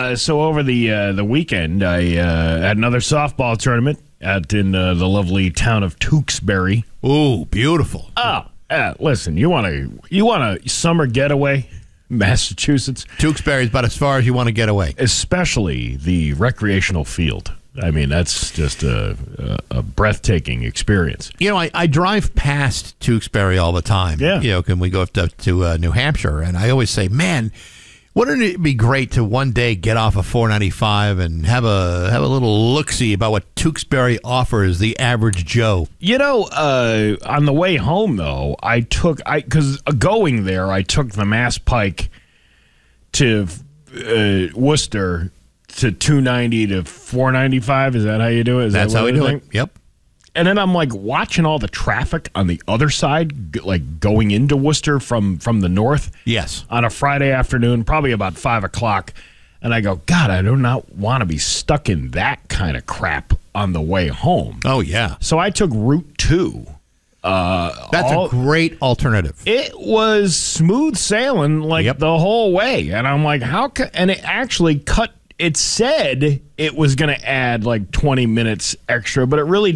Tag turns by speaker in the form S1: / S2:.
S1: So over the weekend, I had another softball tournament out in the lovely town of Tewksbury.
S2: Ooh, beautiful.
S1: Listen, you want a summer getaway, Massachusetts?
S2: Tewksbury's about as far as you want to get away.
S1: Especially the recreational field. I mean, that's just a breathtaking experience.
S2: You know, I drive past Tewksbury all the time.
S1: Yeah.
S2: You know, when we go up to New Hampshire, and I always say, man, wouldn't it be great to one day get off of 495 and have a little look-see about what Tewksbury offers the average Joe?
S1: You know, on the way home, though, because going there, I took the Mass Pike to Worcester to 290 to 495. Is that how you do it?
S2: That's how we do it. Yep.
S1: And then I'm like watching all the traffic on the other side, like going into Worcester from the north.
S2: Yes.
S1: On a Friday afternoon, probably about 5 o'clock. And I go, God, I do not want to be stuck in that kind of crap on the way home.
S2: Oh, yeah.
S1: So I took Route 2.
S2: That's a great alternative.
S1: It was smooth sailing the whole way. And I'm like, and it actually cut. It said it was going to add like 20 minutes extra, but it really